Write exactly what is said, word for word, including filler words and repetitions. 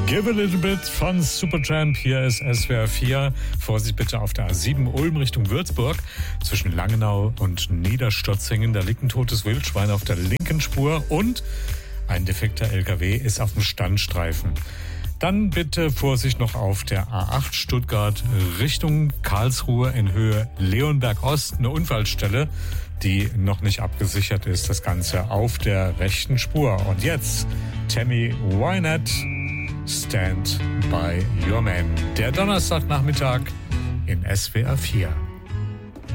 Give a little bit von Supertramp. Hier ist S W R vier. Vorsicht bitte auf der A sieben Ulm Richtung Würzburg. Zwischen Langenau und Niederstotzingen. Da liegt ein totes Wildschwein auf der linken Spur und ein defekter L K W ist auf dem Standstreifen. Dann bitte Vorsicht noch auf der A acht Stuttgart Richtung Karlsruhe in Höhe Leonberg Ost. Eine Unfallstelle, die noch nicht abgesichert ist. Das Ganze auf der rechten Spur. Und jetzt Tammy Wynette, Stand by Your Man. Der Donnerstagnachmittag in S W R vier.